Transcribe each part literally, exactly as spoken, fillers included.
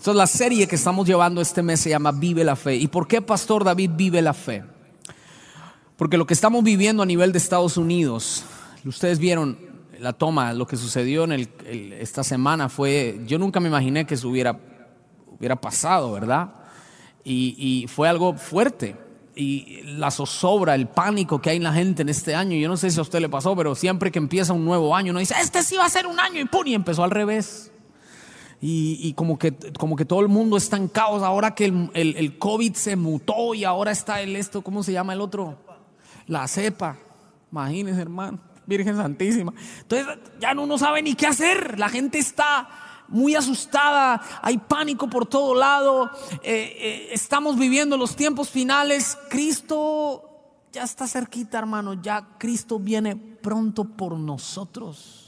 Entonces la serie que estamos llevando este mes se llama Vive la Fe. ¿Y por qué, Pastor David, vive la fe? Porque lo que estamos viviendo a nivel de Estados Unidos, ustedes vieron la toma, lo que sucedió en el, el, esta semana fue, yo nunca me imaginé que eso hubiera, hubiera pasado, ¿verdad? Y, y fue algo fuerte. Y la zozobra, el pánico que hay en la gente en este año, yo no sé si a usted le pasó, pero siempre que empieza un nuevo año uno dice, este sí va a ser un año, y ¡pum! Y empezó al revés. Y, y como, que, como que todo el mundo está en caos ahora que el, el, el COVID se mutó y ahora está el esto, ¿cómo se llama el otro? La cepa. Imagínense, hermano, Virgen Santísima. Entonces ya no uno sabe ni qué hacer. La gente está muy asustada, hay pánico por todo lado. eh, eh, Estamos viviendo los tiempos finales. Cristo ya está cerquita, hermano. Ya Cristo viene pronto por nosotros.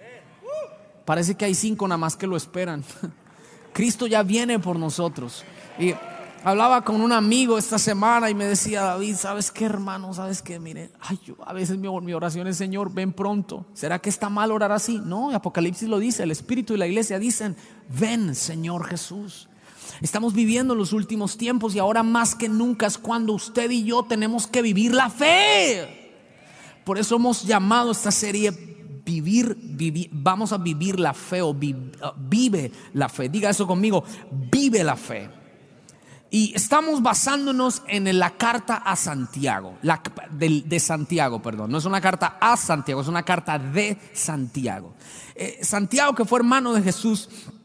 Parece que hay cinco nada más que lo esperan. Cristo ya viene por nosotros. Y hablaba con un amigo esta semana y me decía, David, ¿sabes qué, hermano? ¿Sabes qué? Mire, ay, yo, a veces mi, mi oración es, Señor, ven pronto. ¿Será que está mal orar así? No, Apocalipsis lo dice, el Espíritu y la iglesia dicen, ven, Señor Jesús. Estamos viviendo los últimos tiempos y ahora más que nunca es cuando usted y yo tenemos que vivir la fe. Por eso hemos llamado esta serie Vivir, vivir, vamos a vivir la fe o vi, uh, vive la fe. Diga eso conmigo, vive la fe. Y estamos basándonos en la carta a Santiago, la, de, de Santiago, perdón. No es una carta a Santiago, es una carta de Santiago. Eh, Santiago, que fue hermano de Jesús,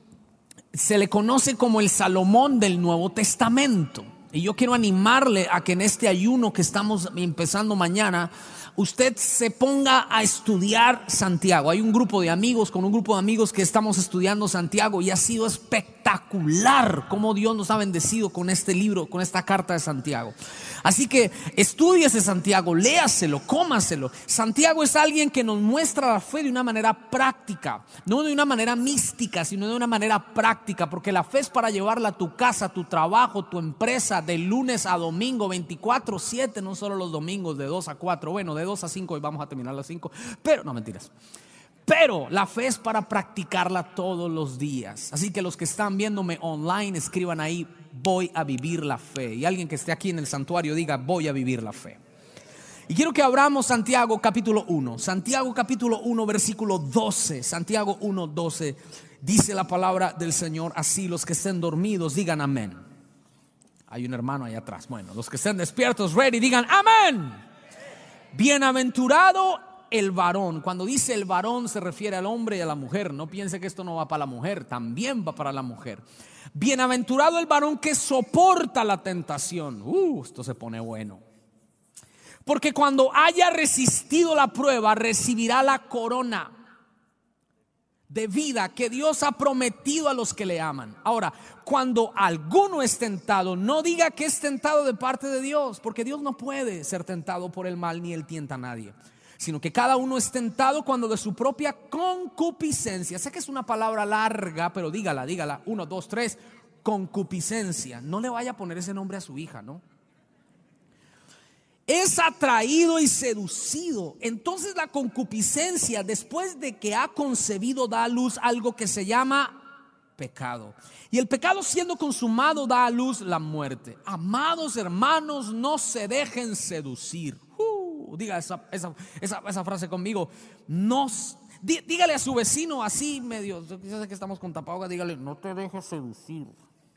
se le conoce como el Salomón del Nuevo Testamento. Y yo quiero animarle a que en este ayuno que estamos empezando mañana, usted se ponga a estudiar Santiago. Hay un grupo de amigos, con un grupo de amigos que estamos estudiando Santiago y ha sido espectacular cómo Dios nos ha bendecido con este libro, con esta carta de Santiago. Así que estúdiese Santiago, léaselo, cómaselo. Santiago es alguien que nos muestra la fe de una manera práctica, no de una manera mística, sino de una manera práctica, porque la fe es para llevarla a tu casa, a tu trabajo, tu empresa, de lunes a domingo, veinticuatro siete, no solo los domingos de dos a cuatro, bueno, de dos a cinco y vamos a terminar a las cinco, pero no, mentiras. Pero la fe es para practicarla todos los días. Así que los que están viéndome online, escriban ahí, voy a vivir la fe. Y alguien que esté aquí en el santuario diga, voy a vivir la fe. Y quiero que abramos Santiago capítulo uno. Santiago capítulo uno versículo doce. Santiago uno doce. Dice la palabra del Señor así: los que estén dormidos digan amén. Hay un hermano ahí atrás. Bueno, los que estén despiertos, ready, digan amén. Bienaventurado el varón. Cuando dice el varón se refiere al hombre y a la mujer. No piense que esto no va para la mujer, también va para la mujer. Bienaventurado el varón que soporta la tentación. Uh, esto se pone bueno. Porque cuando haya resistido la prueba, recibirá la corona de vida que Dios ha prometido a los que le aman. Ahora, cuando alguno es tentado, no diga que es tentado de parte de Dios, porque Dios no puede ser tentado por el mal, ni él tienta a nadie, sino que cada uno es tentado cuando de su propia concupiscencia. Sé que es una palabra larga, pero dígala, dígala, uno, dos, tres, concupiscencia. No le vaya a poner ese nombre a su hija, ¿no? Es atraído y seducido. Entonces la concupiscencia, después de que ha concebido, da a luz algo que se llama pecado. Y el pecado, siendo consumado, da a luz la muerte. Amados hermanos, no se dejen seducir. Uh, diga esa, esa, esa, esa frase conmigo. No, dí, dígale a su vecino así medio, yo sé que estamos con tapabocas, dígale, no te dejes seducir.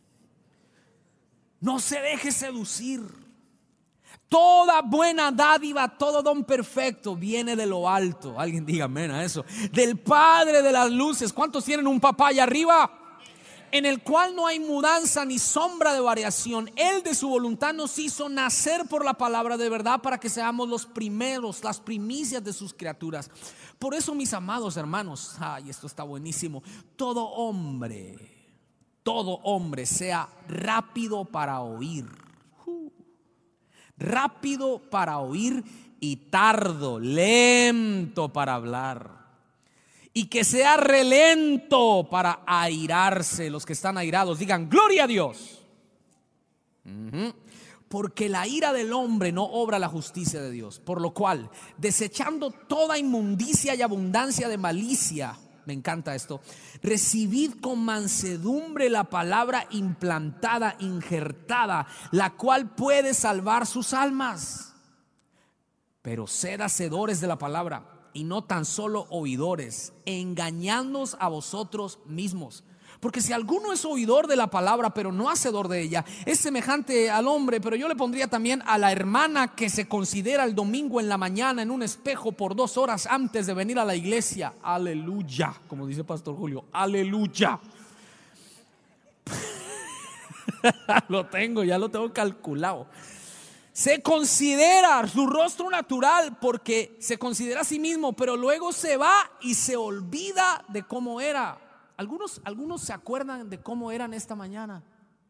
No se deje seducir. Toda buena dádiva, todo don perfecto viene de lo alto. Alguien diga amén a eso. Del Padre de las luces. ¿Cuántos tienen un papá allá arriba? En el cual no hay mudanza ni sombra de variación. Él de su voluntad nos hizo nacer por la palabra de verdad, para que seamos los primeros, las primicias de sus criaturas. Por eso, mis amados hermanos, ay, esto está buenísimo. Todo hombre, todo hombre sea rápido para oír. Rápido para oír y tardo, lento para hablar. Y que sea relento para airarse. Los que están airados digan gloria a Dios. Uh-huh. Porque la ira del hombre no obra la justicia de Dios. Por lo cual, desechando toda inmundicia y abundancia de malicia, Me encanta esto. Recibid con mansedumbre la palabra implantada, injertada, la cual puede salvar sus almas. Pero sed hacedores de la palabra y no tan solo oidores, engañándoos a vosotros mismos. Porque si alguno es oidor de la palabra pero no hacedor de ella, es semejante al hombre, pero yo le pondría también a la hermana que se considera el domingo en la mañana en un espejo por dos horas antes de venir a la iglesia. Aleluya, como dice Pastor Julio, aleluya. Lo tengo, ya lo tengo calculado. Se considera su rostro natural porque se considera a sí mismo, pero luego se va y se olvida de cómo era. Algunos, algunos se acuerdan de cómo eran esta mañana.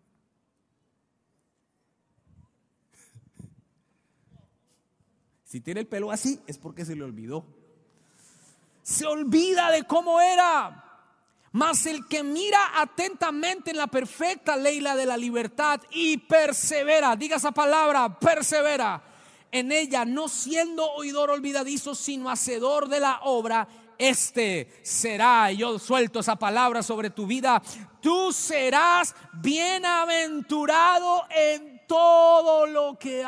Si tiene el pelo así es porque se le olvidó. Se olvida de cómo era. Mas el que mira atentamente en la perfecta ley, la de la libertad, y persevera, diga esa palabra, persevera en ella, no siendo oidor olvidadizo, sino hacedor de la obra, este será, yo suelto esa palabra sobre tu vida, tú serás bienaventurado en todo lo que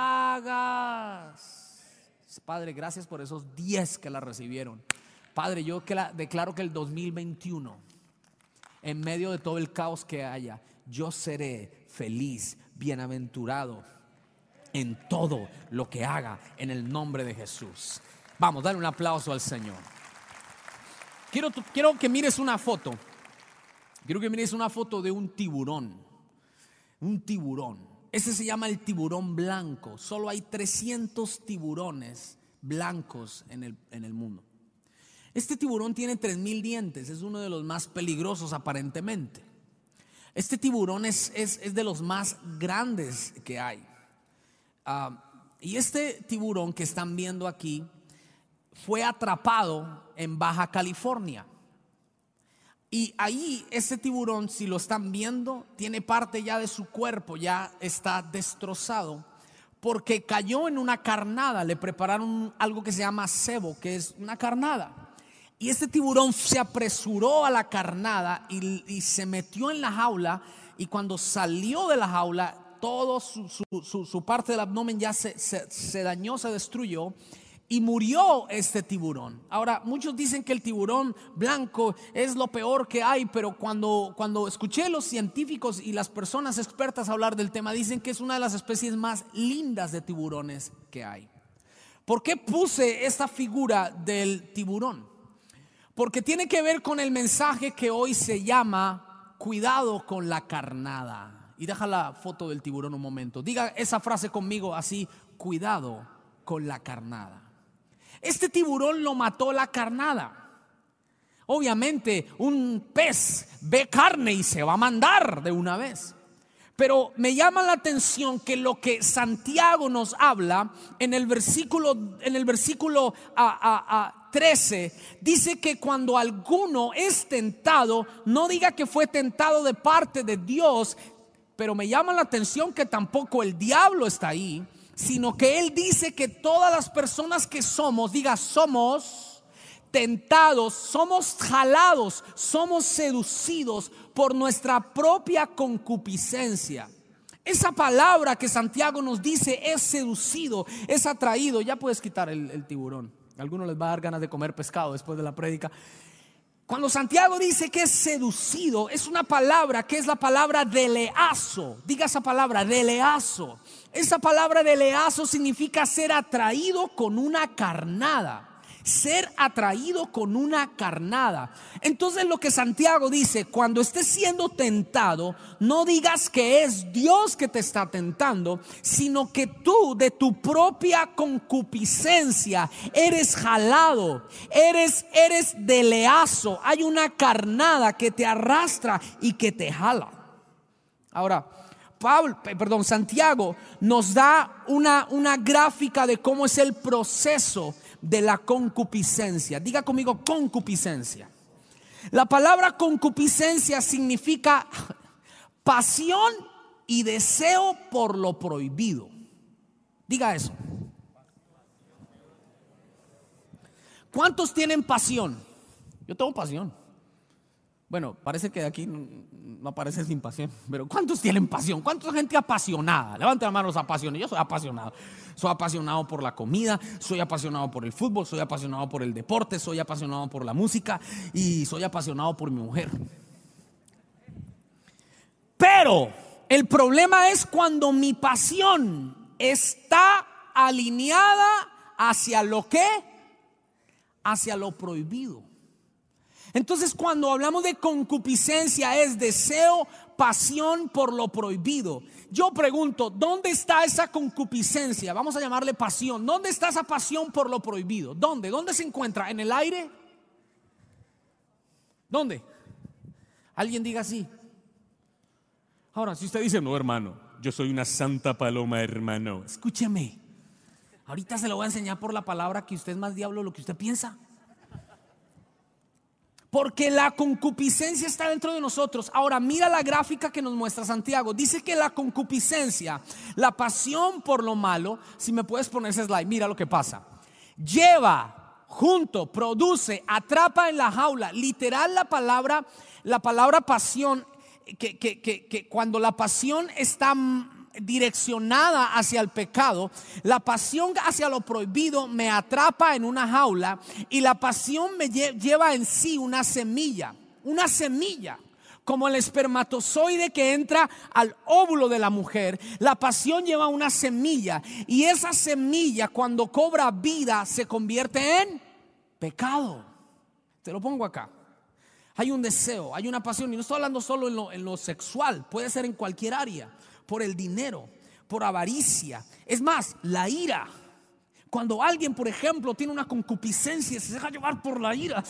hagas. Padre, gracias por esos diez que la recibieron. Padre, yo que la, declaro que el dos mil veintiuno, en medio de todo el caos que haya, yo seré feliz, bienaventurado en todo lo que haga, en el nombre de Jesús. Vamos, dale un aplauso al Señor. Quiero, quiero que mires una foto. Quiero que mires una foto de un tiburón. Un tiburón. Ese se llama el tiburón blanco. Solo hay trescientos tiburones blancos en el, en el mundo. Este tiburón tiene tres mil dientes. Es uno de los más peligrosos aparentemente. Este tiburón es, es, es de los más grandes que hay. Uh, y este tiburón que están viendo aquí fue atrapado en Baja California. Y ahí ese tiburón, si lo están viendo, tiene parte ya de su cuerpo, ya está destrozado, porque cayó en una carnada. Le prepararon algo que se llama cebo, que es una carnada. Y este tiburón se apresuró a la carnada y, y se metió en la jaula. Y cuando salió de la jaula, todo su, su, su, su parte del abdomen ya se, se, se dañó, se destruyó. Y murió este tiburón. Ahora, muchos dicen que el tiburón blanco es lo peor que hay, pero cuando, cuando escuché a los científicos y las personas expertas hablar del tema, dicen que es una de las especies más lindas de tiburones que hay. ¿Por qué puse esta figura del tiburón? Porque tiene que ver con el mensaje que hoy se llama cuidado con la carnada. Y deja la foto del tiburón un momento. Diga esa frase conmigo así: cuidado con la carnada. Este tiburón lo mató la carnada. Obviamente un pez ve carne y se va a mandar de una vez. Pero me llama la atención que lo que Santiago nos habla en el versículo, en el versículo a, a, a trece, dice que cuando alguno es tentado, no diga que fue tentado de parte de Dios. Pero me llama la atención que tampoco el diablo está ahí, sino que él dice que todas las personas que somos, diga, somos tentados, somos jalados, somos seducidos por nuestra propia concupiscencia. Esa palabra que Santiago nos dice es seducido, es atraído. Ya puedes quitar el, el tiburón. A algunos les va a dar ganas de comer pescado después de la prédica. Cuando Santiago dice que es seducido, es una palabra que es la palabra deleazo. Diga esa palabra, deleazo. Esa palabra deleazo significa ser atraído con una carnada. Ser atraído con una carnada. Entonces lo que Santiago dice: cuando estés siendo tentado, no digas que es Dios que te está tentando, sino que tú de tu propia concupiscencia eres jalado, eres, eres deleazo. Hay una carnada que te arrastra y que te jala. Ahora, Pablo, perdón, Santiago nos da una, una gráfica de cómo es el proceso de la concupiscencia. Diga conmigo, concupiscencia. La palabra concupiscencia significa pasión y deseo por lo prohibido. Diga eso. ¿Cuántos tienen pasión? Yo tengo pasión. Bueno, parece que aquí no aparece sin pasión, pero ¿cuántos tienen pasión? ¿Cuánta gente apasionada? Levanten la mano los apasionados. Yo soy apasionado. Soy apasionado por la comida, soy apasionado por el fútbol, soy apasionado por el deporte, soy apasionado por la música y soy apasionado por mi mujer. Pero el problema es cuando mi pasión está alineada hacia lo que, hacia lo prohibido. Entonces, cuando hablamos de concupiscencia, es deseo, pasión por lo prohibido. Yo pregunto, ¿dónde está esa concupiscencia? Vamos a llamarle pasión. ¿Dónde está esa pasión por lo prohibido? ¿Dónde? ¿Dónde se encuentra? ¿En el aire? ¿Dónde? Alguien diga así. Ahora, si usted dice, no, hermano, yo soy una santa paloma, hermano, escúcheme. Ahorita se lo voy a enseñar por la palabra que usted es más diablo de lo que usted piensa. Porque la concupiscencia está dentro de nosotros. Ahora mira la gráfica que nos muestra Santiago. Dice que la concupiscencia, la pasión por lo malo, si me puedes poner ese slide, mira lo que pasa. Lleva, junto, produce, atrapa en la jaula. Literal la palabra, la palabra pasión, que, que, que, que cuando la pasión está direccionada hacia el pecado, la pasión hacia lo prohibido me atrapa en una jaula y la pasión me lleva en sí una semilla, una semilla. Como el espermatozoide que entra al óvulo de la mujer, la pasión lleva una semilla y esa semilla cuando cobra vida se convierte en pecado. Te lo pongo acá. Hay un deseo, hay una pasión y no estoy hablando solo en lo, en lo sexual, puede ser en cualquier área. Por el dinero, por avaricia. Es más, la ira. Cuando alguien, por ejemplo, tiene una concupiscencia, se deja llevar por la ira,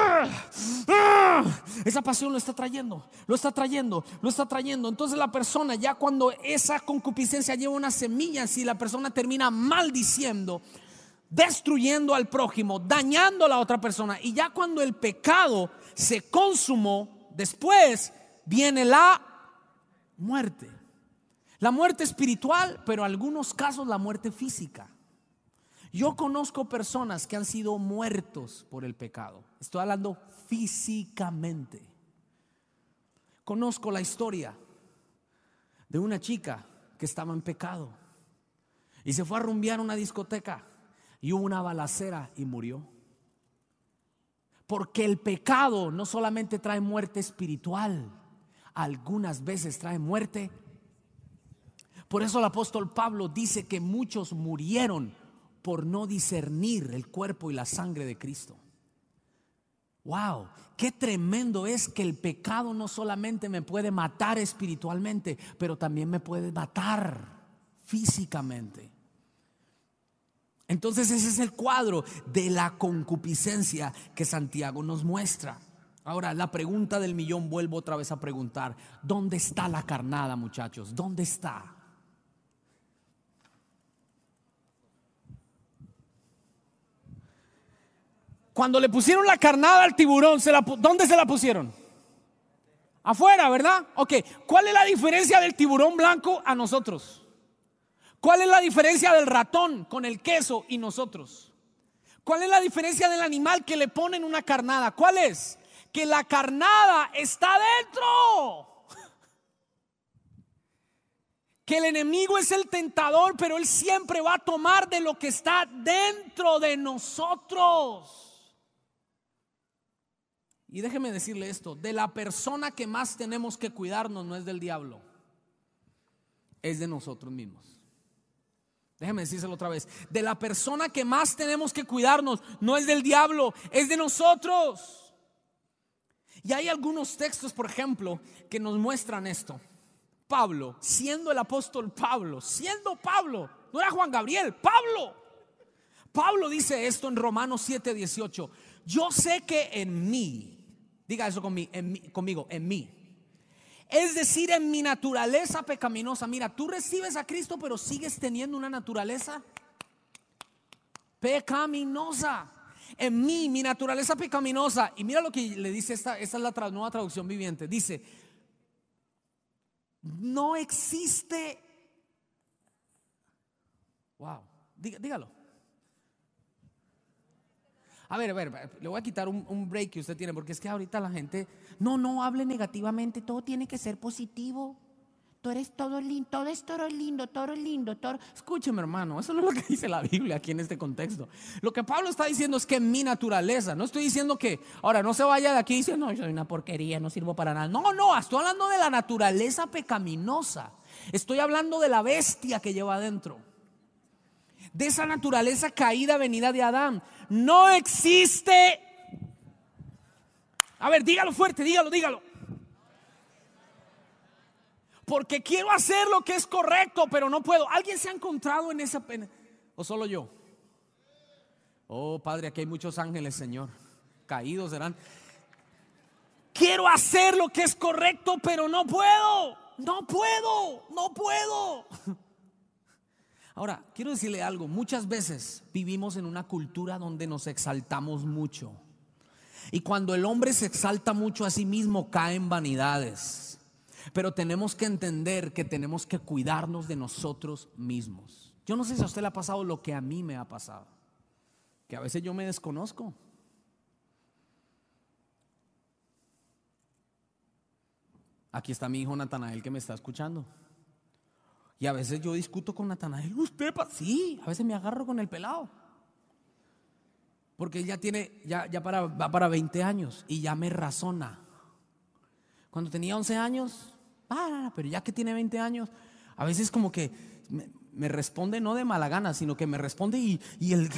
esa pasión lo está trayendo, lo está trayendo, lo está trayendo. Entonces la persona, ya cuando esa concupiscencia lleva una semilla, si la persona termina maldiciendo, destruyendo al prójimo, dañando a la otra persona, y ya cuando el pecado se consumó, después viene la muerte. La muerte espiritual, pero en algunos casos la muerte física. Yo conozco personas que han sido muertos por el pecado. Estoy hablando físicamente. Conozco la historia de una chica que estaba en pecado y se fue a rumbear a una discoteca y hubo una balacera y murió. Porque el pecado no solamente trae muerte espiritual, algunas veces trae muerte. Por eso el apóstol Pablo dice que muchos murieron por no discernir el cuerpo y la sangre de Cristo. Wow, qué tremendo es que el pecado no solamente me puede matar espiritualmente, pero también me puede matar físicamente. Entonces ese es el cuadro de la concupiscencia que Santiago nos muestra. Ahora la pregunta del millón, vuelvo otra vez a preguntar, ¿dónde está la carnada, muchachos? ¿Dónde está? Cuando le pusieron la carnada al tiburón, ¿se la, ¿dónde se la pusieron? Afuera, ¿verdad? Ok, ¿cuál es la diferencia del tiburón blanco a nosotros? ¿Cuál es la diferencia del ratón con el queso y nosotros? ¿Cuál es la diferencia del animal que le ponen una carnada? ¿Cuál es? Que la carnada está dentro. Que el enemigo es el tentador, pero él siempre va a tomar de lo que está dentro de nosotros. Y déjeme decirle esto, de la persona que más tenemos que cuidarnos no es del diablo, es de nosotros mismos. Déjeme decírselo otra vez, de la persona que más tenemos que cuidarnos no es del diablo, es de nosotros. Y hay algunos textos, por ejemplo, que nos muestran esto. Pablo, siendo el apóstol Pablo, siendo Pablo, no era Juan Gabriel, Pablo. Pablo dice esto en Romanos siete dieciocho. Yo sé que en mí, diga eso conmigo, en mí, conmigo, en mí. Es decir, en mi naturaleza pecaminosa. Mira, tú recibes a Cristo, pero sigues teniendo una naturaleza pecaminosa. En mí, mi naturaleza pecaminosa. Y mira lo que le dice esta, esta es la tra- nueva traducción viviente. Dice, no existe. Wow, Dí, dígalo. A ver, a ver, le voy a quitar un, un break que usted tiene, porque es que ahorita la gente, no, no hable negativamente, todo tiene que ser positivo. Tú eres todo lindo, todo es todo lindo, todo lindo, todo. Escúcheme, hermano, eso no es lo que dice la Biblia aquí en este contexto. Lo que Pablo está diciendo es que mi naturaleza, no estoy diciendo que, ahora no se vaya de aquí diciendo, no, yo soy una porquería, no sirvo para nada. No, no, estoy hablando de la naturaleza pecaminosa. Estoy hablando de la bestia que lleva adentro, de esa naturaleza caída venida de Adán. No existe. A ver, dígalo fuerte, dígalo, dígalo. Porque quiero hacer lo que es correcto, pero no puedo. ¿Alguien se ha encontrado en esa pena? ¿O solo yo? Oh, Padre, aquí hay muchos ángeles, Señor. Caídos serán. Quiero hacer lo que es correcto, pero no puedo. No puedo, no puedo. Ahora, quiero decirle algo. Muchas veces vivimos en una cultura donde nos exaltamos mucho. Y cuando el hombre se exalta mucho a sí mismo, cae en vanidades. Pero tenemos que entender que tenemos que cuidarnos de nosotros mismos. Yo no sé si a usted le ha pasado lo que a mí me ha pasado, que a veces yo me desconozco. Aquí está mi hijo Natanael que me está escuchando. Y a veces yo discuto con Natanael. ¿Usted? Sí, a veces me agarro con el pelado. Porque él ya tiene, ya, ya para, va para veinte años y ya me razona. Cuando tenía once años, ah, pero ya que tiene veinte años, a veces como que me, me responde no de mala gana, sino que me responde y, y el...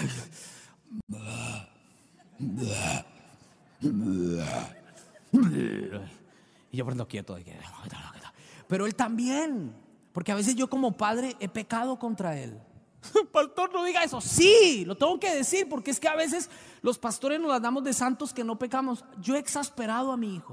Y yo prendo quieto. Pero él también, porque a veces yo como padre he pecado contra él. Pastor, no diga eso. Sí, lo tengo que decir, porque es que a veces los pastores nos las damos de santos que no pecamos. Yo he exasperado a mi hijo.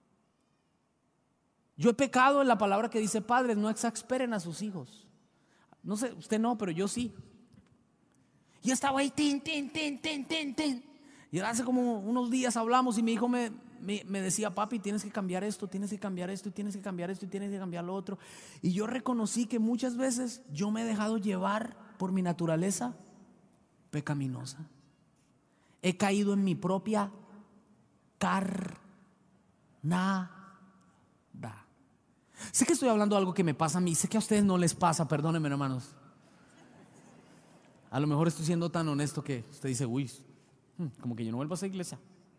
Yo he pecado en la palabra que dice: padres, no exasperen a sus hijos. No sé, usted no, pero yo sí. Y estaba ahí, tin, tin, tin, tin, tin, tin. Y hace como unos días hablamos y mi hijo me, me, me decía: papi, tienes que cambiar esto, tienes que cambiar esto, y tienes que cambiar esto, y tienes que cambiar lo otro. Y yo reconocí que muchas veces yo me he dejado llevar por mi naturaleza pecaminosa. He caído en mi propia carnada. Sé que estoy hablando de algo que me pasa a mí, sé que a ustedes no les pasa, perdónenme, hermanos. A lo mejor estoy siendo tan honesto que usted dice: uy, como que yo no vuelvo a esa iglesia.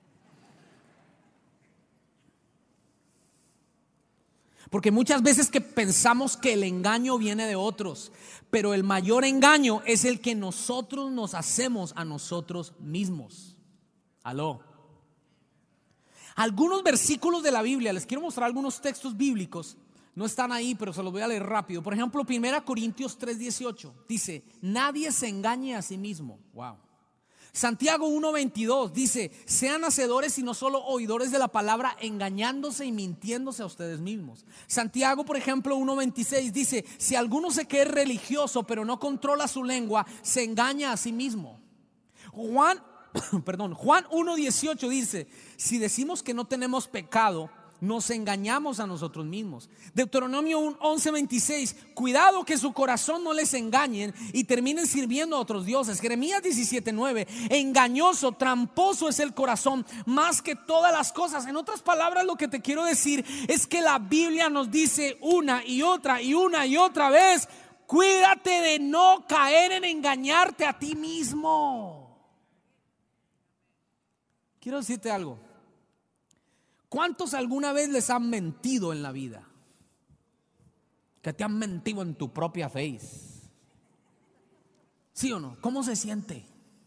Porque muchas veces que pensamos que el engaño viene de otros, pero el mayor engaño es el que nosotros nos hacemos a nosotros mismos. Aló. Algunos versículos de la Biblia, les quiero mostrar algunos textos bíblicos. No están ahí, pero se los voy a leer rápido. Por ejemplo, primera Corintios tres dieciocho dice: nadie se engañe a sí mismo. Wow. Santiago uno veintidós dice: sean hacedores y no solo oidores de la palabra, engañándose y mintiéndose a ustedes mismos. Santiago, por ejemplo, uno veintiséis dice: si alguno se cree religioso pero no controla su lengua, se engaña a sí mismo. Juan, perdón, Juan uno dieciocho dice: si decimos que no tenemos pecado, nos engañamos a nosotros mismos. Deuteronomio once veintiséis: cuidado que su corazón no les engañen y terminen sirviendo a otros dioses. Jeremías diecisiete nueve: engañoso, tramposo es el corazón más que todas las cosas. En otras palabras, lo que te quiero decir es que la Biblia nos dice una y otra y una y otra vez: cuídate de no caer en engañarte a ti mismo. Quiero decirte algo. ¿Cuántos alguna vez les han mentido en la vida? Que te han mentido en tu propia face. ¿Sí o no? ¿Cómo se siente?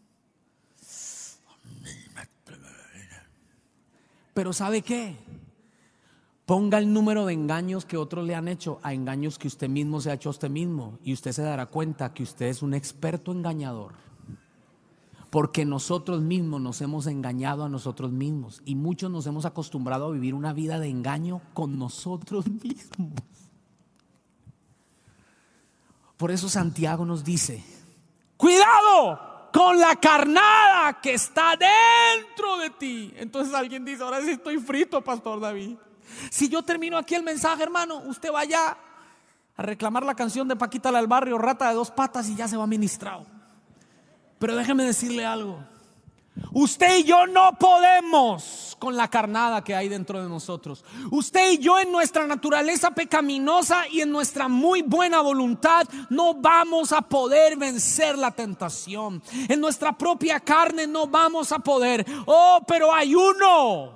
Pero ¿sabe qué? Ponga el número de engaños que otros le han hecho a engaños que usted mismo se ha hecho a usted mismo, y usted se dará cuenta que usted es un experto engañador. Porque nosotros mismos nos hemos engañado a nosotros mismos, y muchos nos hemos acostumbrado a vivir una vida de engaño con nosotros mismos. Por eso Santiago nos dice: cuidado con la carnada que está dentro de ti. Entonces alguien dice: ahora sí estoy frito, Pastor David. Si yo termino aquí el mensaje, hermano, usted vaya a reclamar la canción de Paquita la del Barrio, Rata de dos patas, y ya se va ministrado. Pero déjeme decirle algo: Usted y yo no podemos con la carnada que hay dentro de nosotros. Usted y yo, en nuestra naturaleza pecaminosa y en nuestra muy buena voluntad, no vamos a poder vencer la tentación. En nuestra propia carne no vamos a poder. Oh, pero hay uno,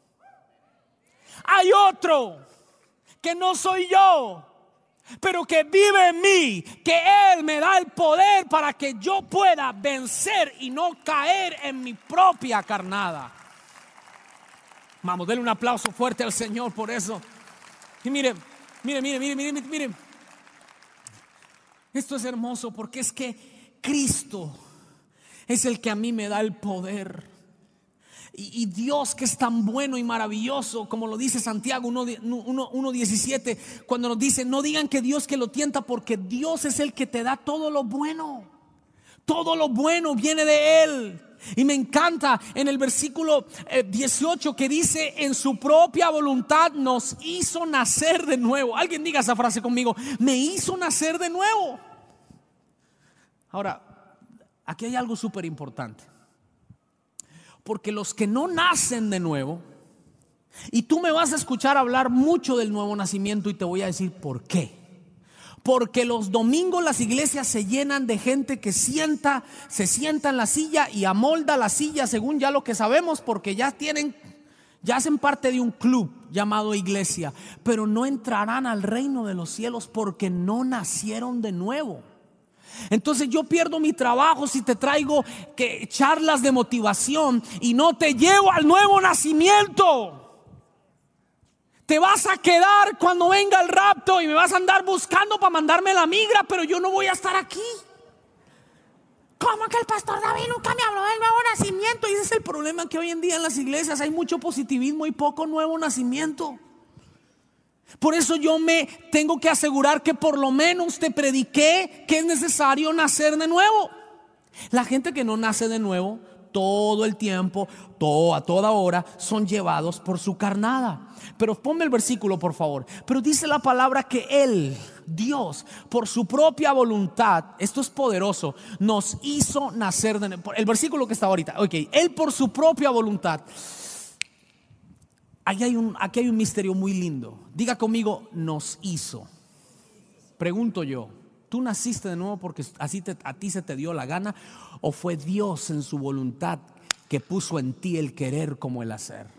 hay otro que no soy yo, pero que vive en mí, que Él me da el poder para que yo pueda vencer y no caer en mi propia carnada. Vamos, denle un aplauso fuerte al Señor por eso. Y mire, mire, mire, mire, mire, mire. Esto es hermoso porque es que Cristo es el que a mí me da el poder. Y, y Dios, que es tan bueno y maravilloso, como lo dice Santiago uno diecisiete, cuando nos dice: no digan que Dios que lo tienta, porque Dios es el que te da todo lo bueno. Todo lo bueno viene de Él. Y me encanta en el versículo dieciocho que dice: en su propia voluntad nos hizo nacer de nuevo. Alguien diga esa frase conmigo: me hizo nacer de nuevo. Ahora, aquí hay algo súper importante. Porque los que no nacen de nuevo, y tú me vas a escuchar hablar mucho del nuevo nacimiento, y te voy a decir por qué. Porque los domingos las iglesias se llenan de gente que sienta, se sienta en la silla y amolda la silla según ya lo que sabemos, porque ya tienen, ya hacen parte de un club llamado iglesia, pero no entrarán al reino de los cielos porque no nacieron de nuevo. Entonces yo pierdo mi trabajo si te traigo que charlas de motivación y no te llevo al nuevo nacimiento. Te vas a quedar cuando venga el rapto y me vas a andar buscando para mandarme la migra, pero yo no voy a estar aquí. ¿Cómo que el pastor David nunca me habló del nuevo nacimiento? Y ese es el problema, que hoy en día en las iglesias hay mucho positivismo y poco nuevo nacimiento. Por eso yo me tengo que asegurar que por lo menos te prediqué que es necesario nacer de nuevo. La gente que no nace de nuevo, todo el tiempo, todo, a toda hora, son llevados por su carnada. Pero ponme el versículo, por favor. Pero dice la palabra que Él, Dios, por su propia voluntad, esto es poderoso, nos hizo nacer de nuevo. El versículo que está ahorita, ok, Él por su propia voluntad. Aquí hay, un, aquí hay un misterio muy lindo. Diga conmigo: nos hizo. Pregunto yo, ¿tú naciste de nuevo porque así te, a ti se te dio la gana? ¿O fue Dios en su voluntad que puso en ti el querer como el hacer?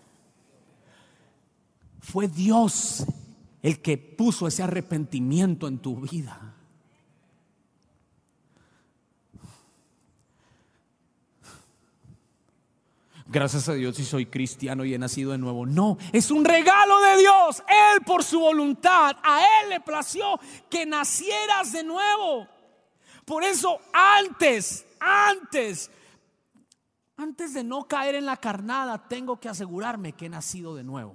Fue Dios el que puso ese arrepentimiento en tu vida. Gracias a Dios si soy cristiano y he nacido de nuevo. No, es un regalo de Dios. Él por su voluntad, a Él le plació que nacieras de nuevo. Por eso antes, antes, antes de no caer en la carnada, tengo que asegurarme que he nacido de nuevo.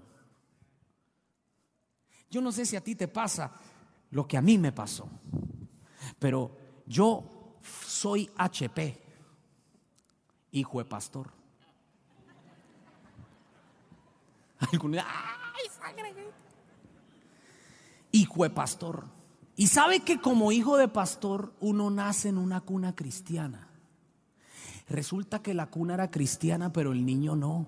Yo no sé si a ti te pasa lo que a mí me pasó, pero yo soy H P, hijo de pastor. Ay, sangre. Hijo de pastor. Y sabe que como hijo de pastor uno nace en una cuna cristiana. Resulta que la cuna era cristiana, pero el niño no.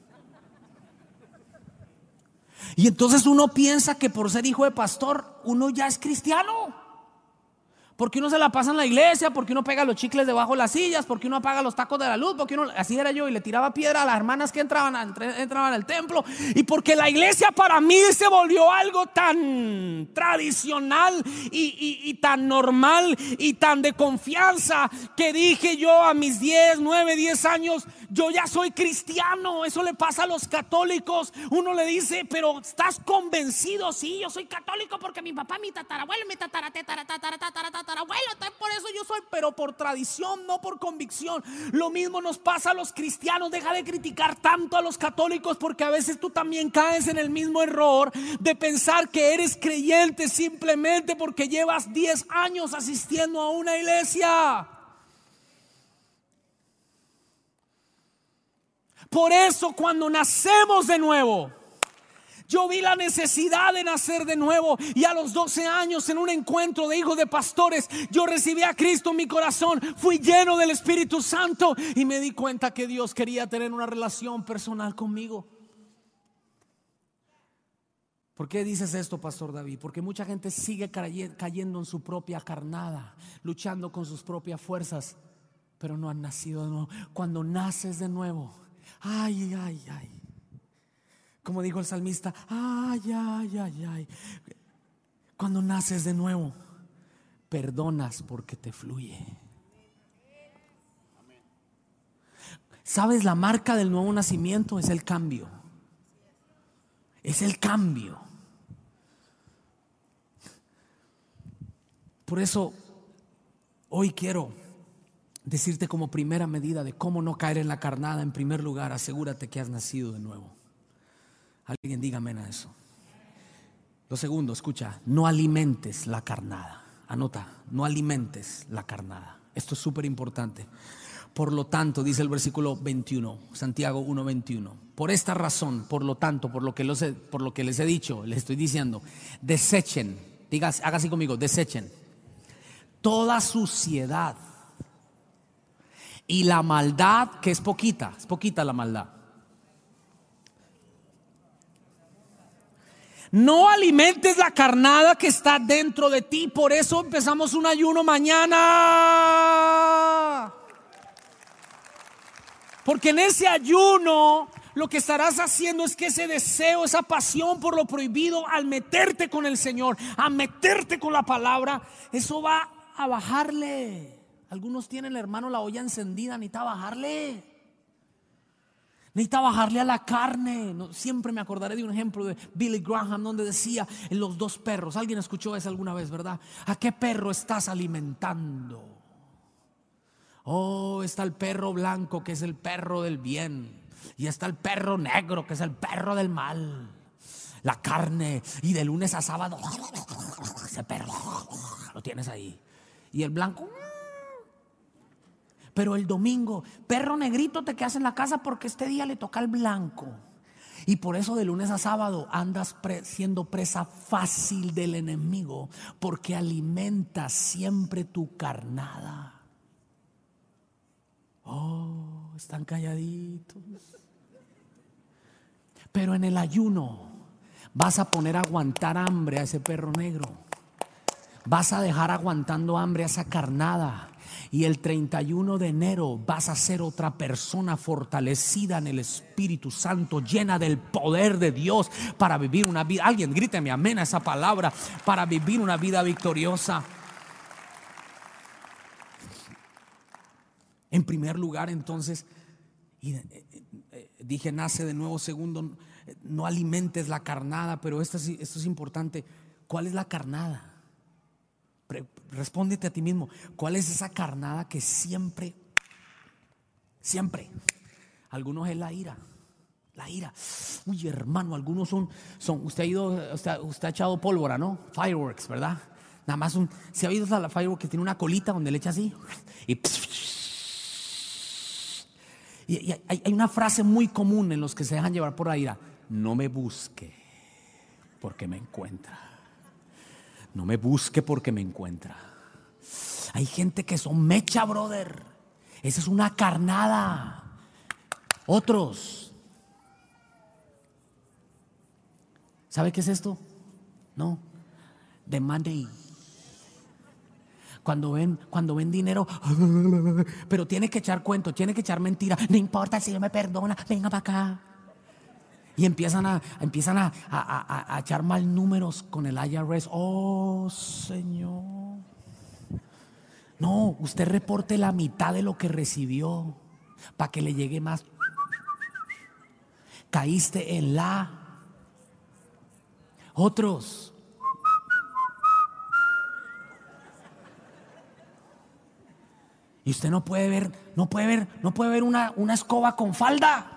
Y entonces uno piensa que por ser hijo de pastor uno ya es cristiano. Porque uno se la pasa en la iglesia, porque uno pega los chicles debajo de las sillas, porque uno apaga los tacos de la luz, porque uno, así era yo, y le tiraba piedra a las hermanas que entraban, a, entraban al templo. Y porque la iglesia para mí se volvió algo tan tradicional y, y, y tan normal y tan de confianza, que dije yo a mis diez, nueve, diez años: yo ya soy cristiano. Eso le pasa a los católicos. Uno le dice: pero ¿estás convencido? Sí, yo soy católico porque mi papá, mi tatarabuelo, mi tatara, tatara, tatara, tatara, tatara, abuelo, por eso yo soy, pero por tradición, no por convicción. Lo mismo nos pasa a los cristianos. Deja de criticar tanto a los católicos, porque a veces tú también caes en el mismo error de pensar que eres creyente simplemente porque llevas diez años asistiendo a una iglesia. Por eso cuando nacemos de nuevo, Yo vi la necesidad de nacer de nuevo, y a los doce años, en un encuentro de hijos de pastores, yo recibí a Cristo en mi corazón. Fui lleno del Espíritu Santo y me di cuenta que Dios quería tener una relación personal conmigo. ¿Por qué dices esto, Pastor David? Porque mucha gente sigue cayendo en su propia carnada, luchando con sus propias fuerzas, pero no han nacido de nuevo. Cuando naces de nuevo, ay, ay, ay, como dijo el salmista, ay, ay, ay, ay. Cuando naces de nuevo, perdonas porque te fluye. ¿Sabes? La marca del nuevo nacimiento es el cambio. Es el cambio. Por eso hoy quiero decirte como primera medida de cómo no caer en la carnada. En primer lugar, asegúrate que has nacido de nuevo. Alguien diga amén a eso. Lo segundo, escucha, no alimentes la carnada. Anota, no alimentes la carnada. Esto es súper importante. Por lo tanto, dice el versículo veintiuno, Santiago uno veintiuno. Por esta razón, por lo tanto, por lo que los he, por lo que les he dicho, les estoy diciendo, desechen, diga, haga así conmigo, desechen toda suciedad y la maldad, que es poquita, es poquita la maldad. No alimentes la carnada que está dentro de ti. Por eso empezamos un ayuno mañana. Porque en ese ayuno lo que estarás haciendo es que ese deseo, esa pasión por lo prohibido, al meterte con el Señor, a meterte con la palabra, eso va a bajarle. Algunos tienen, hermano, la olla encendida, necesita bajarle. Necesita bajarle a la carne. No, siempre me acordaré de un ejemplo de Billy Graham donde decía en los dos perros. Alguien escuchó eso alguna vez, ¿verdad? ¿A qué perro estás alimentando? Oh, está el perro blanco, que es el perro del bien, y está el perro negro, que es el perro del mal. La carne, y de lunes a sábado ese perro lo tienes ahí. Y el blanco, pero el domingo, perro negrito, te quedas en la casa porque este día le toca al blanco. Y por eso de lunes a sábado andas pre- siendo presa fácil del enemigo, porque alimentas siempre tu carnada. Oh, están calladitos. Pero en el ayuno vas a poner a aguantar hambre a ese perro negro. Vas a dejar aguantando hambre a esa carnada. Y el treinta y uno de enero vas a ser otra persona fortalecida en el Espíritu Santo, llena del poder de Dios para vivir una vida. Alguien gríteme amén a esa palabra. Para vivir una vida victoriosa. En primer lugar, entonces, y, eh, eh, dije nace de nuevo. Segundo, no alimentes la carnada. Pero esto es, esto es importante. ¿Cuál es la carnada? Respóndete a ti mismo. ¿Cuál es esa carnada que siempre, siempre? Algunos es la ira. La ira. Uy, hermano, algunos son, son usted ha ido, usted, usted ha echado pólvora, ¿no? Fireworks, ¿verdad? Nada más un, ¿se ha oído la fireworks que tiene una colita donde le echa así? Y, y, y hay, hay una frase muy común en los que se dejan llevar por la ira: no me busque porque me encuentra. No me busque porque me encuentra. Hay gente que son mecha, brother. Esa es una carnada. Otros, ¿sabe qué es esto? No. The money. Cuando ven, cuando ven dinero, pero tiene que echar cuento, tiene que echar mentira. No importa, si Dios me perdona, venga para acá. Y empiezan a, empiezan a, a, a, a echar mal números con el I R S. Oh, Señor. No, usted reporte la mitad de lo que recibió para que le llegue más. Caíste en la. Otros. Y usted no puede ver, no puede ver, no puede ver una, una escoba con falda.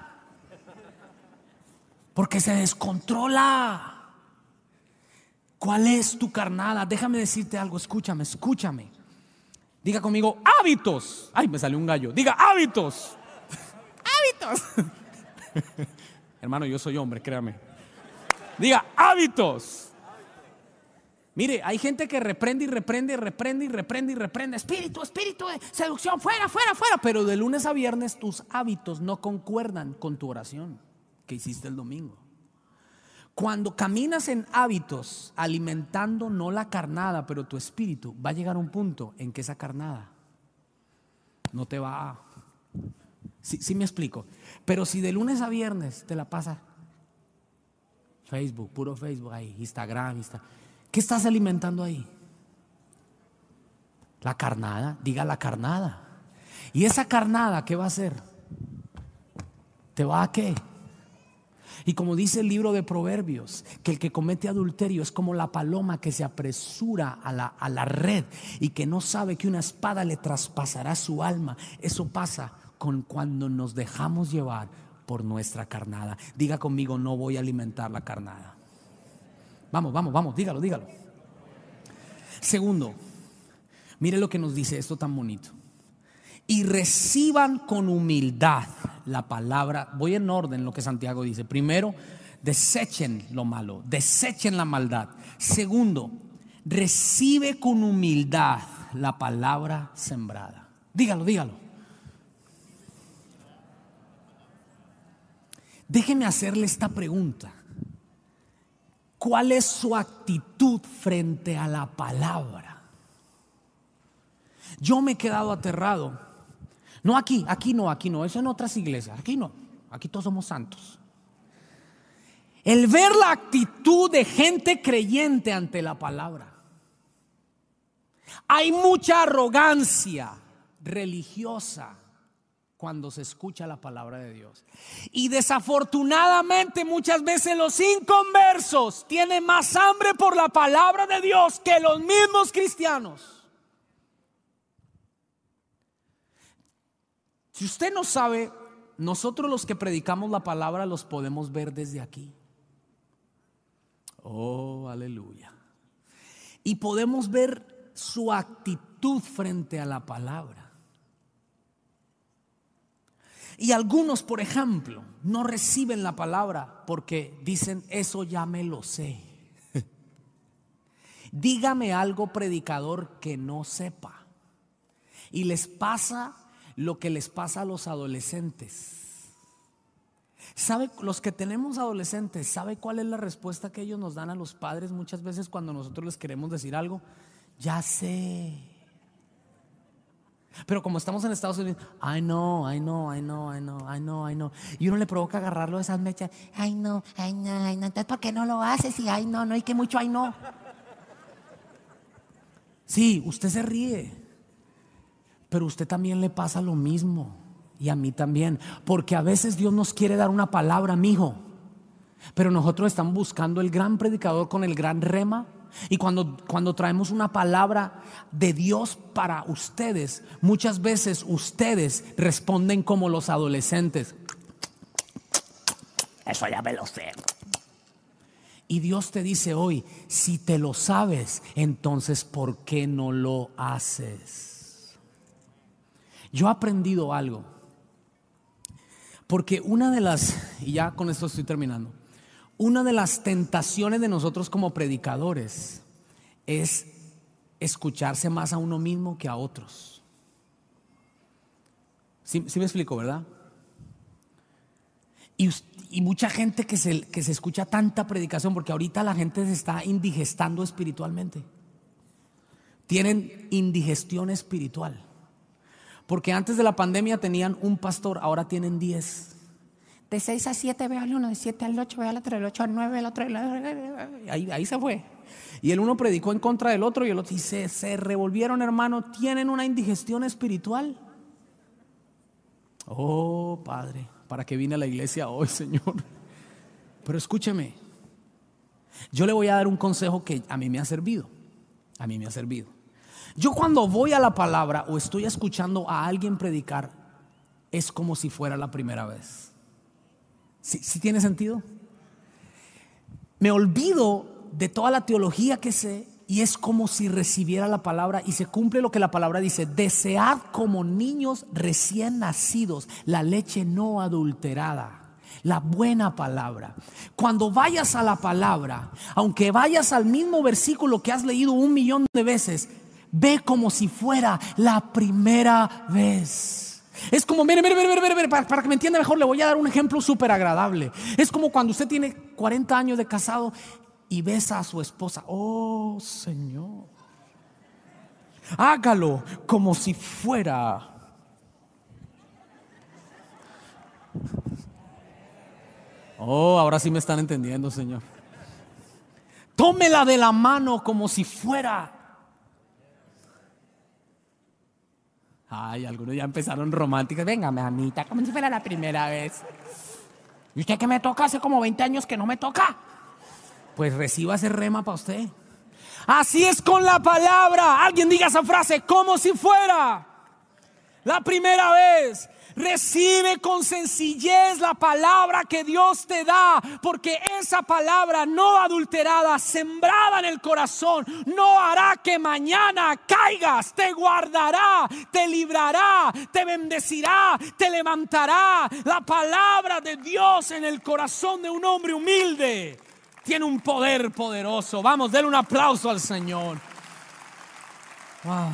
Porque se descontrola. ¿Cuál es tu carnada? Déjame decirte algo, escúchame, escúchame. Diga conmigo, hábitos. Ay, me salió un gallo. Diga, hábitos. Hábitos. Hermano, yo soy hombre, créame. Diga, hábitos. Mire, hay gente que reprende y reprende y reprende y reprende y reprende. Espíritu, espíritu de seducción, fuera, fuera, fuera. Pero de lunes a viernes tus hábitos no concuerdan con tu oración que hiciste el domingo. Cuando caminas en hábitos, alimentando no la carnada, pero tu espíritu, va a llegar a un punto en que esa carnada no te va a... Sí, sí me explico. Pero si de lunes a viernes te la pasa Facebook, puro Facebook ahí, Instagram, Instagram, ¿qué estás alimentando ahí? La carnada, diga la carnada. ¿Y esa carnada qué va a hacer? ¿Te va a qué? Y como dice el libro de Proverbios, que el que comete adulterio es como la paloma que se apresura a la, a la red y que no sabe que una espada le traspasará su alma. Eso pasa con cuando nos dejamos llevar por nuestra carnada. Diga conmigo, no voy a alimentar la carnada. Vamos, vamos, vamos, dígalo, dígalo. Segundo, mire lo que nos dice esto tan bonito. Y reciban con humildad la palabra. Voy en orden lo que Santiago dice. Primero, desechen lo malo, desechen la maldad. Segundo, recibe con humildad la palabra sembrada. Dígalo, dígalo. Déjeme hacerle esta pregunta. ¿Cuál es su actitud frente a la palabra? Yo me he quedado aterrado. No aquí, aquí no, aquí no, eso en otras iglesias, aquí no, aquí todos somos santos. El ver la actitud de gente creyente ante la palabra. Hay mucha arrogancia religiosa cuando se escucha la palabra de Dios. Y desafortunadamente muchas veces los inconversos tienen más hambre por la palabra de Dios que los mismos cristianos. Si usted no sabe, nosotros los que predicamos la palabra los podemos ver desde aquí. Oh, aleluya. Y podemos ver su actitud frente a la palabra. Y algunos, por ejemplo, no reciben la palabra porque dicen, eso ya me lo sé. Dígame algo, predicador, que no sepa. Y les pasa lo que les pasa a los adolescentes. ¿Sabe? Los que tenemos adolescentes, ¿sabe cuál es la respuesta que ellos nos dan a los padres muchas veces cuando nosotros les queremos decir algo? Ya sé. Pero como estamos en Estados Unidos, I know, I know, I know, I know, I know, I know. Y uno le provoca agarrarlo de esas mechas. Ay no, ay no, ay no. Entonces, ¿por qué no lo haces? Y ay no, no hay que mucho, ay no. Sí, usted se ríe. Pero a usted también le pasa lo mismo. Y a mí también. Porque a veces Dios nos quiere dar una palabra, mijo. Pero nosotros estamos buscando el gran predicador con el gran rema. Y cuando, cuando traemos una palabra de Dios para ustedes, muchas veces ustedes responden como los adolescentes. Eso ya me lo sé. Y Dios te dice hoy, si te lo sabes, entonces ¿por qué no lo haces? Yo he aprendido algo. Porque una de las, y ya con esto estoy terminando, una de las tentaciones de nosotros como predicadores es escucharse más a uno mismo que a otros. ¿Sí, sí me explico, verdad? Y, y mucha gente que se, que se escucha tanta predicación, porque ahorita la gente se está indigestando espiritualmente. Tienen indigestión espiritual. Porque antes de la pandemia tenían un pastor, ahora tienen diez. De seis a siete veo al uno, de siete al ocho veo al otro, del ocho al nueve, el otro. Ahí, ahí se fue. Y el uno predicó en contra del otro y el otro. Y se, se revolvieron, hermano. Tienen una indigestión espiritual. Oh, Padre, ¿para qué vine a la iglesia hoy, Señor? Pero escúcheme. Yo le voy a dar un consejo que a mí me ha servido. A mí me ha servido. Yo cuando voy a la palabra o estoy escuchando a alguien predicar, es como si fuera la primera vez. ¿Sí, sí tiene sentido? Me olvido de toda la teología que sé y es como si recibiera la palabra y se cumple lo que la palabra dice: desead como niños recién nacidos la leche no adulterada, La buena palabra. Cuando vayas a la palabra, aunque vayas al mismo versículo que has leído un millón de veces, ve como si fuera la primera vez. Es como, mire, mire, mire, mire, mire para, para que me entienda mejor, le voy a dar un ejemplo súper agradable. Es como cuando usted tiene cuarenta años de casado y besa a su esposa. Oh, Señor, hágalo como si fuera. Oh, ahora sí me están entendiendo, Señor. Tómela de la mano como si fuera. Ay, algunos ya empezaron románticos. Venga, mamita, como si fuera la primera vez. ¿Y usted que me toca? Hace como veinte años que no me toca. Pues reciba ese rema para usted. Así es con la palabra. Alguien diga esa frase, como si fuera la primera vez. Recibe con sencillez la palabra que Dios te da, porque esa palabra no adulterada, sembrada en el corazón, no hará que mañana caigas. Te guardará, te librará, te bendecirá, te levantará. La palabra de Dios en el corazón de un hombre humilde tiene un poder poderoso. Vamos, denle un aplauso al Señor. Wow.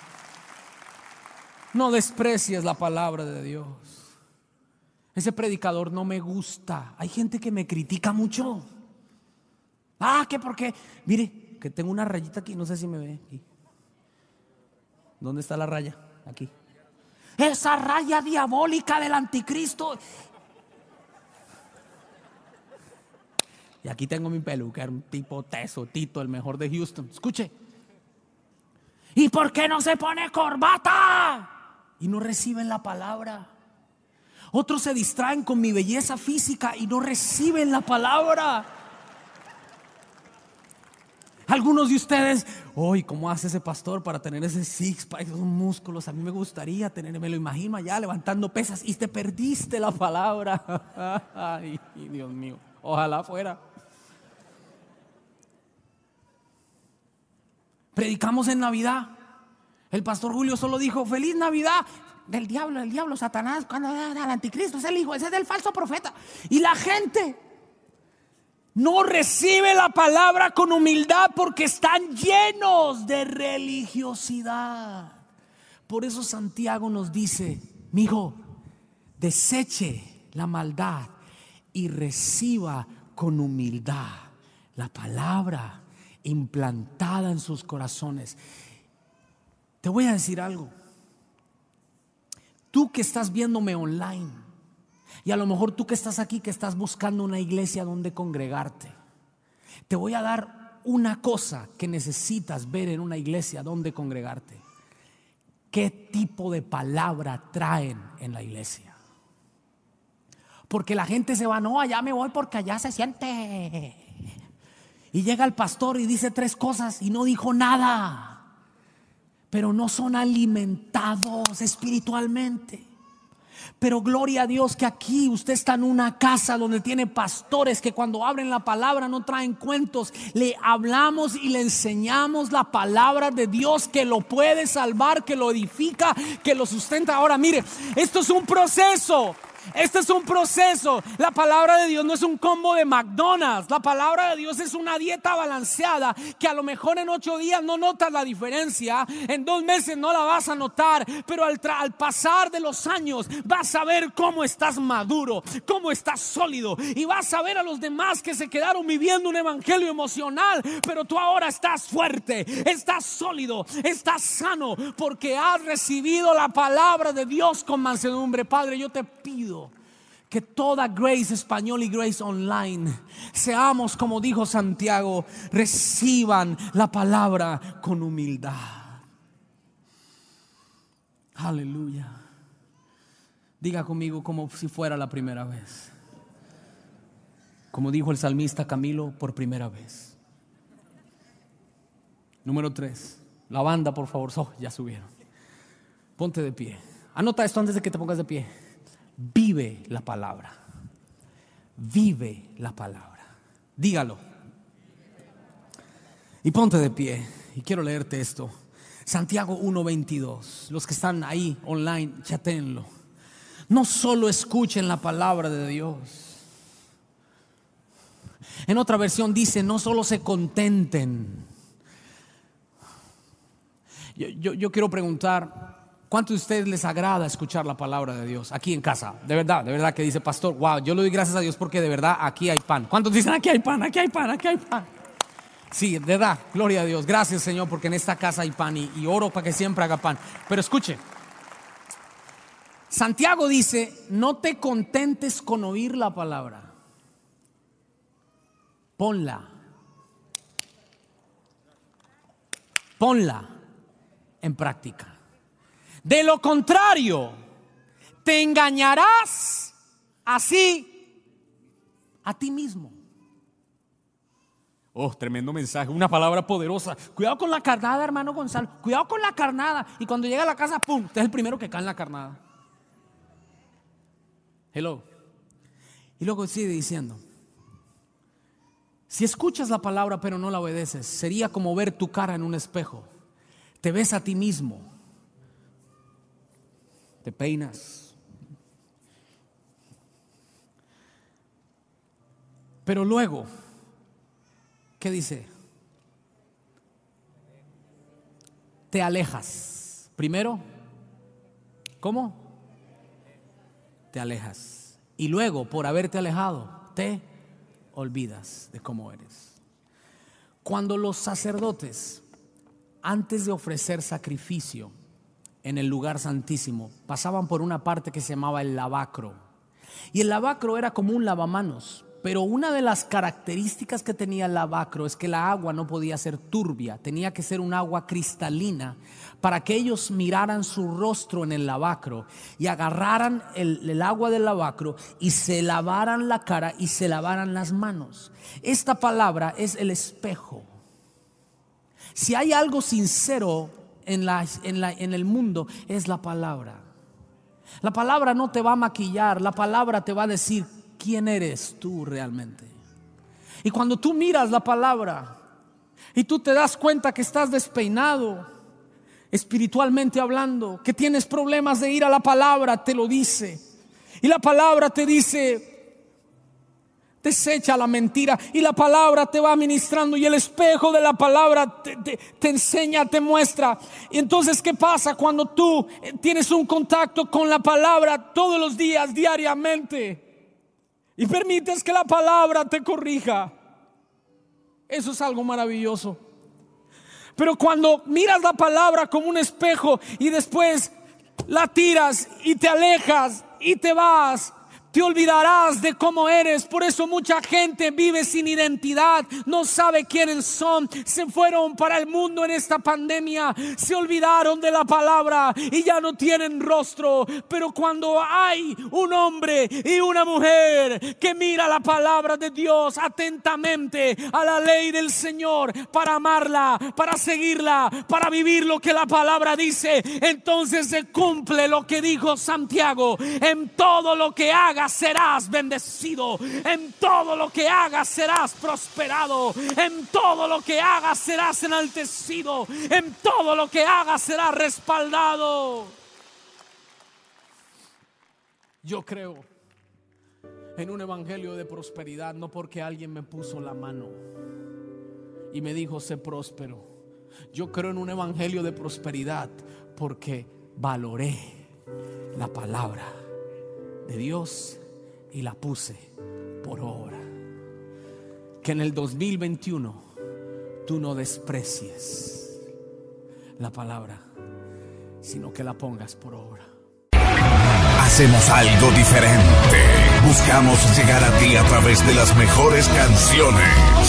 No desprecies la palabra de Dios. Ese predicador no me gusta. Hay gente que me critica mucho. Ah, que porque, mire, que tengo una rayita aquí, no sé si me ve aquí. ¿Dónde está la raya? Aquí. Esa raya diabólica del anticristo. Y aquí tengo mi peluca, un tipo teso, Tito, el mejor de Houston. Escuche. ¿Y por qué no se pone corbata? Y no reciben la palabra. Otros se distraen con mi belleza física y no reciben la palabra. Algunos de ustedes, hoy, ¿cómo hace ese pastor para tener ese six pack, esos músculos? A mí me gustaría tener, me lo imagino allá levantando pesas y te perdiste la palabra. Ay, Dios mío, ojalá fuera. Predicamos en Navidad. El pastor Julio solo dijo, feliz Navidad. Del diablo, el diablo, Satanás, cuando al anticristo, es el hijo, ese es el falso profeta. Y la gente no recibe la palabra con humildad porque están llenos de religiosidad. Por eso Santiago nos dice, mijo, deseche la maldad y reciba con humildad la palabra implantada en sus corazones. Te voy a decir algo. Tú que estás viéndome online, y a lo mejor tú que estás aquí, que estás buscando una iglesia donde congregarte, te voy a dar una cosa que necesitas ver en una iglesia donde congregarte. ¿Qué tipo de palabra traen en la iglesia? Porque la gente se va, no, allá me voy porque allá se siente. Y llega el pastor y dice tres cosas y no dijo nada. Pero no son alimentados espiritualmente. Pero gloria a Dios que aquí usted está en una casa donde tiene pastores que cuando abren la palabra no traen cuentos. Le hablamos y le enseñamos la palabra de Dios que lo puede salvar, que lo edifica, que lo sustenta. Ahora mire, esto es un proceso. Este es un proceso. La palabra de Dios no es un combo de McDonald's. La palabra de Dios es una dieta balanceada que a lo mejor en ocho días no notas la diferencia, en dos meses no la vas a notar, pero al, tra- al pasar de los años vas a ver cómo estás maduro, cómo estás sólido, y vas a ver a los demás que se quedaron viviendo un evangelio emocional, pero tú ahora estás fuerte, estás sólido, estás sano, porque has recibido la palabra de Dios con mansedumbre. Padre, yo te pido que toda Grace Español y Grace Online seamos, como dijo Santiago, reciban la palabra con humildad. Aleluya. Diga conmigo como si fuera la primera vez. Como dijo el salmista Camilo, por primera vez. Número tres. La banda, por favor. Oh, ya subieron. Ponte de pie. Anota esto antes de que te pongas de pie. Vive la palabra. Vive la palabra. Dígalo. Y ponte de pie. Y quiero leerte esto. Santiago uno veintidós. Los que están ahí online, chatéenlo. No solo escuchen la palabra de Dios. En otra versión dice, no solo se contenten. Yo, yo, yo quiero preguntar, ¿cuántos de ustedes les agrada escuchar la palabra de Dios aquí en casa? De verdad, de verdad que dice pastor, wow, yo le doy gracias a Dios porque de verdad aquí hay pan. ¿Cuántos dicen aquí hay pan, aquí hay pan, aquí hay pan? Sí, de verdad, gloria a Dios. Gracias, Señor, porque en esta casa hay pan y, y oro para que siempre haga pan. Pero escuche, Santiago dice, no te contentes con oír la palabra. Ponla. Ponla en práctica. De lo contrario, te engañarás así a ti mismo. Oh, tremendo mensaje, una palabra poderosa. Cuidado con la carnada, hermano Gonzalo. Cuidado con la carnada. Y cuando llega a la casa, pum, usted es el primero que cae en la carnada. Hello. Y luego sigue diciendo, si escuchas la palabra pero no la obedeces, sería como ver tu cara en un espejo. Te ves a ti mismo. Te peinas. Pero luego, ¿qué dice? Te alejas. Primero, ¿cómo? Te alejas. Y luego, por haberte alejado, te olvidas de cómo eres. Cuando los sacerdotes, antes de ofrecer sacrificio en el lugar santísimo, pasaban por una parte que se llamaba el lavacro. Y el lavacro era como un lavamanos, pero una de las características que tenía el lavacro es que la agua no podía ser turbia, tenía que ser un agua cristalina para que ellos miraran su rostro en el lavacro y agarraran el, el agua del lavacro y se lavaran la cara y se lavaran las manos. Esta palabra es el espejo. Si hay algo sincero en, la, en, la, en el mundo, es la palabra. La palabra no te va a maquillar, la palabra te va a decir quién eres tú realmente. Y cuando tú miras la palabra y tú te das cuenta que estás despeinado, espiritualmente hablando, que tienes problemas de ir a la palabra, te lo dice. Y la palabra te dice, desecha la mentira, y la palabra te va ministrando y el espejo de la palabra te, te, te enseña, te muestra. Y entonces, ¿qué pasa cuando tú tienes un contacto con la palabra todos los días, diariamente, y permites que la palabra te corrija? Eso es algo maravilloso. Pero cuando miras la palabra como un espejo y después la tiras y te alejas y te vas, te olvidarás de cómo eres. Por eso mucha gente vive sin identidad, no sabe quiénes son. Se fueron para el mundo en esta pandemia, se olvidaron de la palabra y ya no tienen rostro. Pero cuando hay un hombre y una mujer que mira la palabra de Dios atentamente, a la ley del Señor, para amarla, para seguirla, para vivir lo que la palabra dice, entonces se cumple lo que dijo Santiago: en todo lo que hagas serás bendecido, en todo lo que hagas serás prosperado, en todo lo que hagas serás enaltecido, en todo lo que hagas serás respaldado. Yo creo en un evangelio de prosperidad, no porque alguien me puso la mano y me dijo sé próspero. Yo creo en un evangelio de prosperidad porque valoré la palabra de Dios y la puse por obra. Que en el dos mil veintiuno tú no desprecies la palabra, sino que la pongas por obra. Hacemos algo diferente. Buscamos llegar a ti a través de las mejores canciones.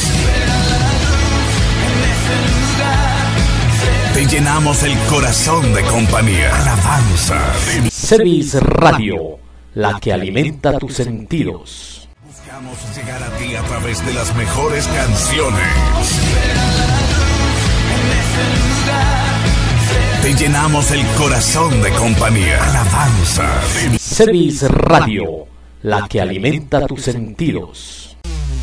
Te llenamos el corazón de compañía, alabanza. Service Radio, la que alimenta tus sentidos. Buscamos llegar a ti a través de las mejores canciones. Te llenamos el corazón de compañía, alabanza. Service Radio, la que alimenta tus sentidos.